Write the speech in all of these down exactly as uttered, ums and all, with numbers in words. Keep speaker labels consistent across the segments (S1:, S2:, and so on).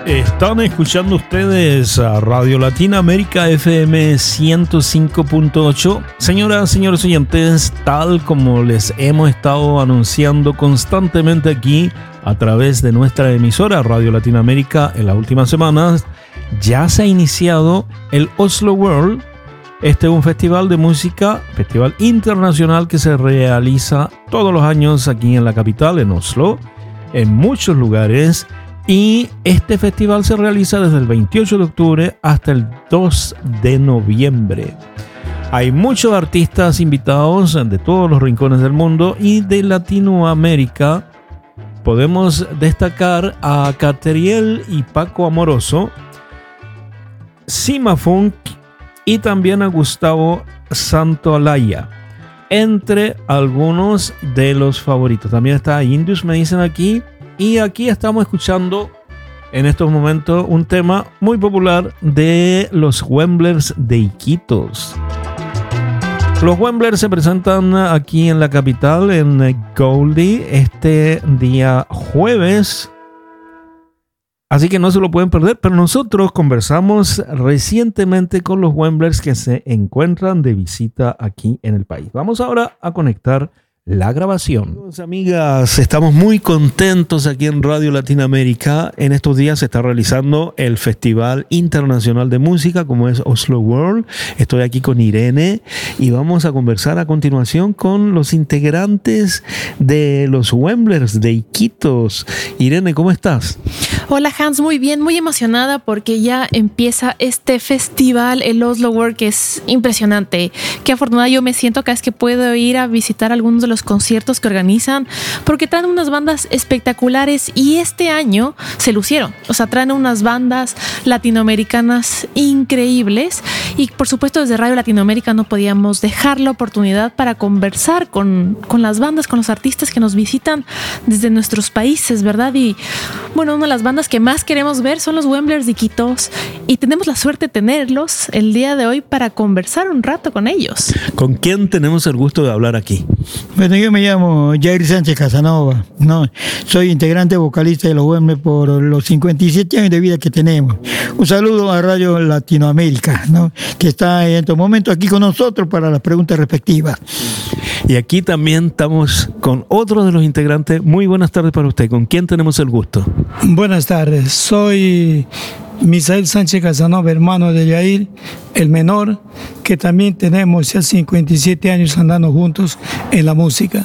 S1: Están escuchando ustedes a Radio Latinoamérica F M ciento cinco punto ocho. Señoras, señores oyentes, tal como les hemos estado anunciando constantemente aquí a través de nuestra emisora Radio Latinoamérica en las últimas semanas, ya se ha iniciado el Oslo World. Este es un festival de música, festival internacional que se realiza todos los años aquí en la capital, en Oslo, en muchos lugares. Y este festival se realiza desde el veintiocho de octubre hasta el dos de noviembre. Hay muchos artistas invitados de todos los rincones del mundo y de Latinoamérica. Podemos destacar a Catriel y Paco Amoroso, Sima Funk y también a Gustavo Santaolalla, entre algunos de los favoritos. También está Indus, me dicen aquí. Y aquí estamos escuchando en estos momentos un tema muy popular de los Wemblers de Iquitos. Los Wemblers se presentan aquí en la capital, en Goldie, este día jueves. Así que no se lo pueden perder, pero nosotros conversamos recientemente con los Wemblers que se encuentran de visita aquí en el país. Vamos ahora a conectar la grabación. Amigos, amigas, estamos muy contentos aquí en Radio Latinoamérica. En estos días se está realizando el Festival Internacional de Música, como es Oslo World. Estoy aquí con Irene y vamos a conversar a continuación con los integrantes de los Wemblers de Iquitos. Irene, ¿cómo estás?
S2: Hola Hans, muy bien, muy emocionada porque ya empieza este festival, el Oslo World, que es impresionante. Qué afortunada yo me siento cada vez que puedo ir a visitar algunos de los conciertos que organizan, porque traen unas bandas espectaculares y este año se lucieron. O sea, traen unas bandas latinoamericanas increíbles y por supuesto desde Radio Latinoamérica no podíamos dejar la oportunidad para conversar con, con las bandas, con los artistas que nos visitan desde nuestros países, ¿verdad? Y bueno, una de las bandas que más queremos ver son los Wemblers de Iquitos y tenemos la suerte de tenerlos el día de hoy para conversar un rato con ellos.
S1: ¿Con quién tenemos el gusto de hablar aquí?
S3: Bueno, yo me llamo Jair Sánchez Casanova, ¿no? Soy integrante vocalista de los Wemblers por los cincuenta y siete años de vida que tenemos. Un saludo a Radio Latinoamérica, ¿no? Que está en estos momentos aquí con nosotros para las preguntas respectivas.
S1: Y aquí también estamos con otro de los integrantes. Muy buenas tardes para usted. ¿Con quién tenemos el gusto?
S4: Buenas tardes, soy Misael Sánchez Casanova, hermano de Jair, el menor, que también tenemos ya cincuenta y siete años andando juntos en la música.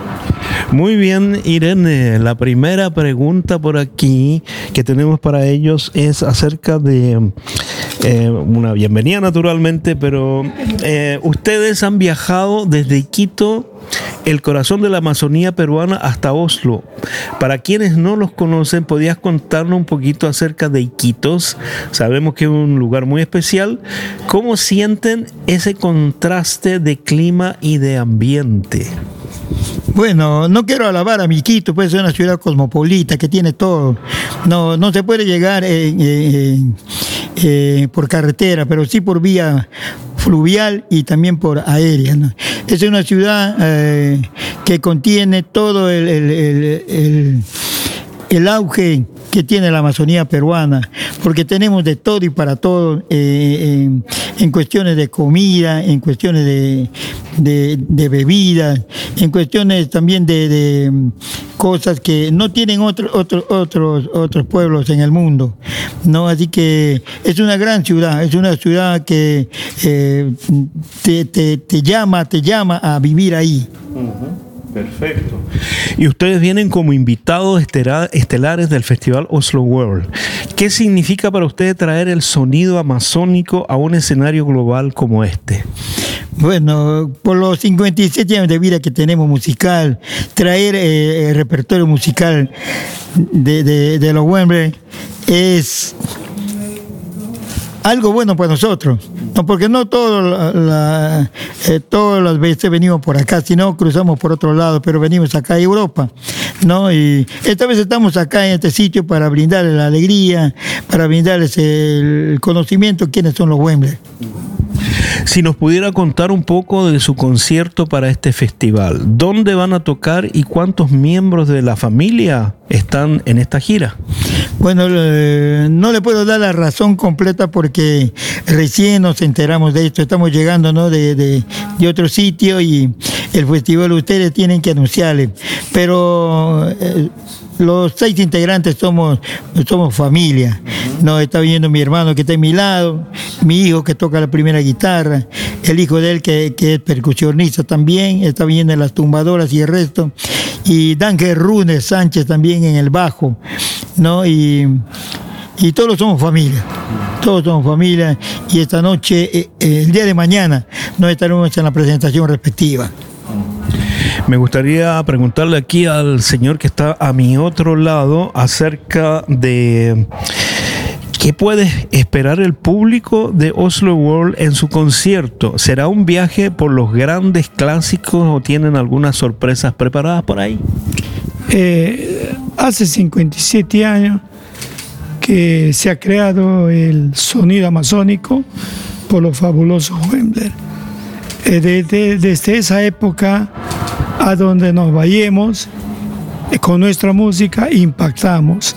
S1: Muy bien, Irene, la primera pregunta por aquí que tenemos para ellos es acerca de eh, una bienvenida naturalmente, pero eh, ustedes han viajado desde Quito, el corazón de la Amazonía peruana, hasta Oslo. Para quienes no los conocen, ¿podías contarnos un poquito acerca de Iquitos? Sabemos que es un lugar muy especial. ¿Cómo sienten ese contraste de clima y de ambiente?
S3: Bueno, no quiero alabar a mi Quito, pues es una ciudad cosmopolita que tiene todo. No, no se puede llegar en, en, en, por carretera, pero sí por vía fluvial y también por aérea, ¿no? Es una ciudad eh, que contiene todo el, el, el, el, el auge que tiene la Amazonía peruana, porque tenemos de todo y para todo eh, en, en cuestiones de comida, en cuestiones de, de, de bebidas, en cuestiones también de, de cosas que no tienen otro, otro, otros, otros pueblos en el mundo, ¿no? Así que es una gran ciudad, es una ciudad que eh, te, te, te llama, te llama a vivir ahí.
S1: Uh-huh. Perfecto. Y ustedes vienen como invitados estelares del Festival Oslo World. ¿Qué significa para ustedes traer el sonido amazónico a un escenario global como este?
S3: Bueno, por los cincuenta y siete años de vida que tenemos musical, traer eh, el repertorio musical de, de, de los Wembley es algo bueno para nosotros, no, porque no todo la, la, eh, todas las veces venimos por acá, sino cruzamos por otro lado, pero venimos acá a Europa, ¿no? Y esta vez estamos acá en este sitio para brindarles la alegría, para brindarles el conocimiento de quiénes son los Wembley.
S1: Si nos pudiera contar un poco de su concierto para este festival, ¿dónde van a tocar y cuántos miembros de la familia están en esta gira?
S3: Bueno, eh, no le puedo dar la razón completa porque recién nos enteramos de esto, estamos llegando, ¿no?, de, de, de otro sitio y el festival ustedes tienen que anunciarle, pero eh, los seis integrantes somos, somos familia, ¿no? Está viniendo mi hermano que está a mi lado, mi hijo que toca la primera guitarra, el hijo de él que, que es percusionista también, está viniendo en las tumbadoras y el resto, y Dángel Runes Sánchez también en el bajo, ¿no? Y, y todos somos familia, todos somos familia, y esta noche, eh, eh, el día de mañana, nos estaremos en la presentación respectiva.
S1: Me gustaría preguntarle aquí al señor que está a mi otro lado acerca de qué puede esperar el público de Oslo World en su concierto. ¿Será un viaje por los grandes clásicos o tienen algunas sorpresas preparadas por ahí?
S4: Eh, hace cincuenta y siete años que se ha creado el sonido amazónico por los fabulosos Wembler. Eh, de, de, desde esa época a donde nos vayamos, eh, con nuestra música impactamos.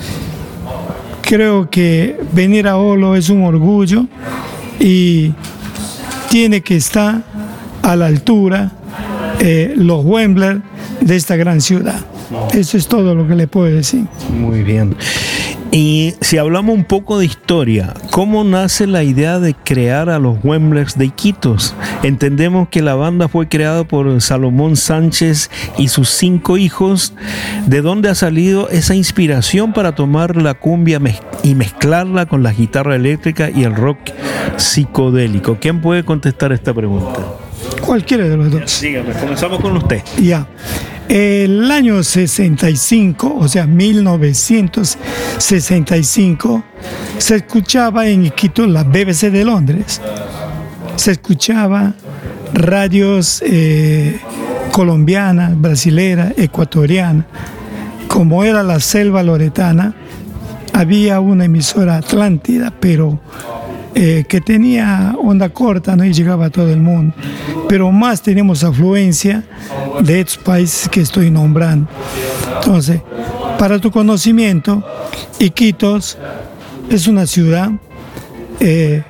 S4: Creo que venir a Oslo es un orgullo y tiene que estar a la altura eh, los Wembler de esta gran ciudad. Eso es todo lo que le puedo decir.
S1: Muy bien. Y si hablamos un poco de historia, ¿cómo nace la idea de crear a los Wemblers de Iquitos? Entendemos que la banda fue creada por Salomón Sánchez y sus cinco hijos. ¿De dónde ha salido esa inspiración para tomar la cumbia mez- y mezclarla con la guitarra eléctrica y el rock psicodélico? ¿Quién puede contestar esta pregunta?
S4: Cualquiera de los dos.
S1: Dígame, comenzamos con usted.
S4: Ya. El año sesenta y cinco, o sea, mil novecientos sesenta y cinco, se escuchaba en Iquitos la B B C de Londres. Se escuchaba radios eh, colombianas, brasileras, ecuatorianas. Como era la selva loretana, había una emisora Atlántida, pero eh, que tenía onda corta, no y llegaba a todo el mundo. Pero más tenemos afluencia de estos países que estoy nombrando. Entonces, para tu conocimiento, Iquitos es una ciudad eh,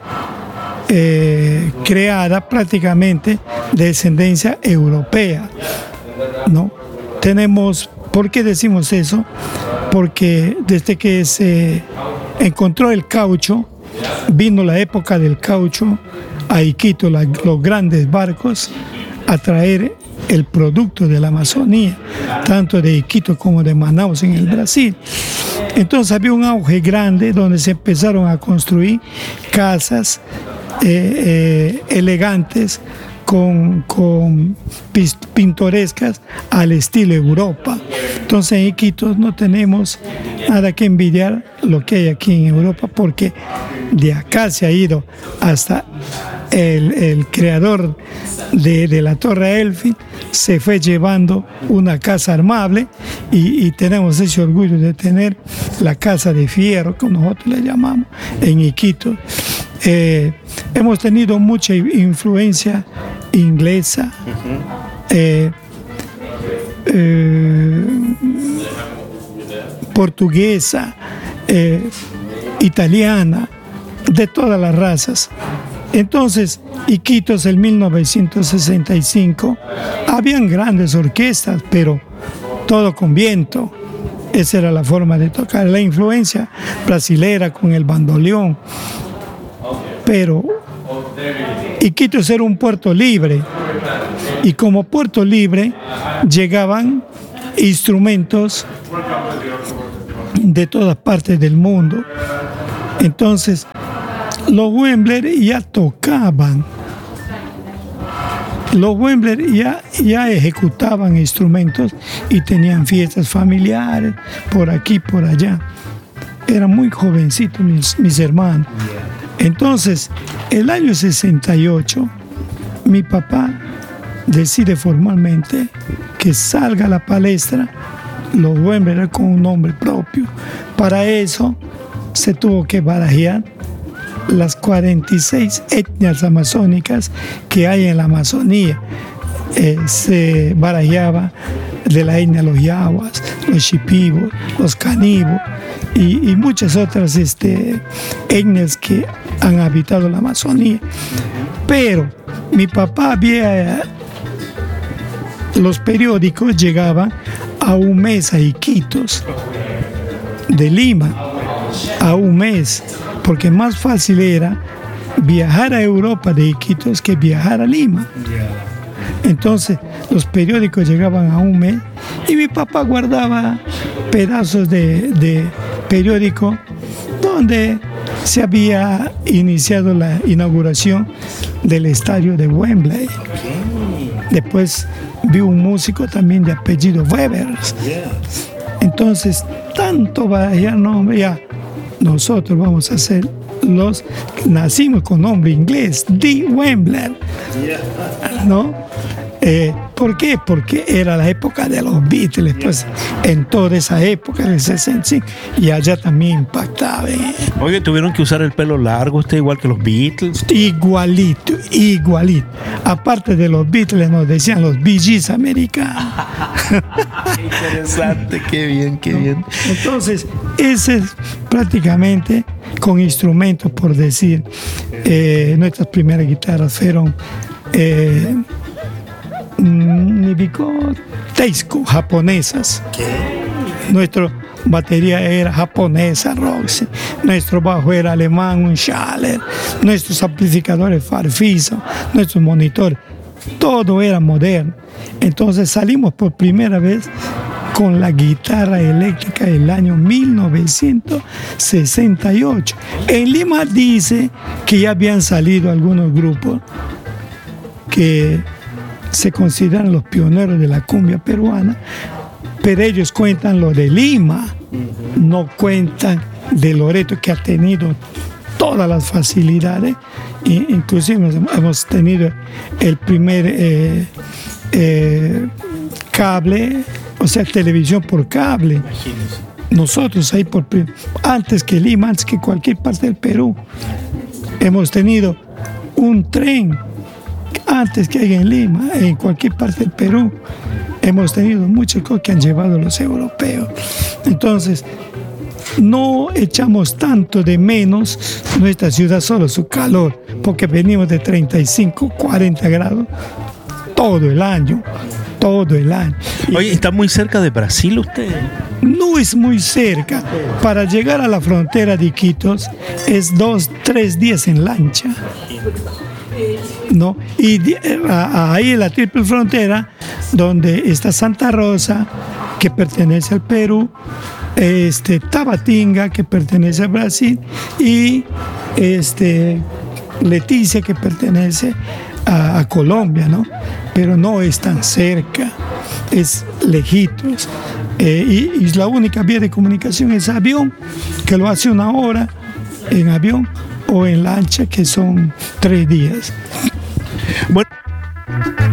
S4: eh, creada prácticamente de descendencia europea, ¿no? Tenemos, ¿por qué decimos eso? Porque desde que se encontró el caucho, vino la época del caucho a Iquitos, la, los grandes barcos a traer el producto de la Amazonía, tanto de Iquitos como de Manaus en el Brasil. Entonces había un auge grande donde se empezaron a construir casas eh, eh, elegantes con, con pintorescas al estilo Europa. Entonces en Iquitos no tenemos nada que envidiar lo que hay aquí en Europa, porque de acá se ha ido hasta el, el creador de, de la Torre Eiffel, se fue llevando una casa armable y, y tenemos ese orgullo de tener la casa de fierro, como nosotros le llamamos, en Iquitos. Eh, hemos tenido mucha influencia inglesa, eh, eh, portuguesa, eh, italiana, de todas las razas. Entonces, Iquitos en mil novecientos sesenta y cinco, habían grandes orquestas, pero todo con viento. Esa era la forma de tocar, la influencia brasilera con el bandoneón. Pero Iquitos era un puerto libre, y como puerto libre llegaban instrumentos de todas partes del mundo. Entonces, los Wembler ya tocaban, los Wembler ya, ya ejecutaban instrumentos y tenían fiestas familiares por aquí, por allá. Eran muy jovencitos mis, mis hermanos. Entonces, el año sesenta y ocho, mi papá decide formalmente que salga a la palestra los Wembler con un nombre propio. Para eso se tuvo que barajear las cuarenta y seis etnias amazónicas que hay en la Amazonía. Eh, se barajaba de la etnia los yaguas, los shipibos, los canibos y, y muchas otras este, etnias que han habitado la Amazonía. Pero mi papá había, los periódicos llegaban a un mes a Iquitos, de Lima, a un mes, porque más fácil era viajar a Europa de Iquitos que viajar a Lima. Entonces los periódicos llegaban a un mes y mi papá guardaba pedazos de, de periódico donde se había iniciado la inauguración del estadio de Wembley. Después vi un músico también de apellido Webers. Entonces, tanto va ya nombre, ya nosotros vamos a ser los nacimos con nombre inglés, The Wembley, ¿no? Eh, ¿Por qué? Porque era la época de los Beatles, pues en toda esa época del sesenta y cinco, y allá también impactaba. ¿eh?
S1: Oye, ¿tuvieron que usar el pelo largo usted igual que los Beatles?
S4: Igualito, igualito. Aparte de los Beatles nos decían los Bee Gees americanos.
S1: Interesante, qué bien, qué bien.
S4: Entonces, ese es prácticamente con instrumentos, por decir, eh, nuestras primeras guitarras fueron eh, Nibico Teisco, japonesas. ¿Qué? Nuestra batería era japonesa, Roxy. Nuestro bajo era alemán, un Schaller. Nuestros amplificadores Farfisa, nuestros monitores, todo era moderno. Entonces salimos por primera vez con la guitarra eléctrica el año mil novecientos sesenta y ocho. En Lima dice que ya habían salido algunos grupos que se consideran los pioneros de la cumbia peruana, pero ellos cuentan lo de Lima, no cuentan de Loreto, que ha tenido todas las facilidades, e inclusive hemos tenido el primer eh, eh, cable, o sea, televisión por cable. Imagínense. Nosotros ahí por antes que Lima, antes que cualquier parte del Perú, hemos tenido un tren antes que hay en Lima, en cualquier parte del Perú. Hemos tenido muchas cosas que han llevado los europeos. Entonces, no echamos tanto de menos nuestra ciudad, solo su calor, porque venimos de treinta y cinco, cuarenta grados todo el año, todo el año.
S1: Oye, ¿está muy cerca de Brasil usted?
S4: No es muy cerca. Para llegar a la frontera de Iquitos es dos, tres días en lancha. ¿No? Y de, a, ahí en la triple frontera, donde está Santa Rosa, que pertenece al Perú, este, Tabatinga, que pertenece a Brasil, y este, Leticia, que pertenece a, a Colombia, ¿no? Pero no es tan cerca, es lejitos. Eh, y, y la única vía de comunicación es avión, que lo hace una hora en avión, o en lancha, que son tres días.
S1: Bueno.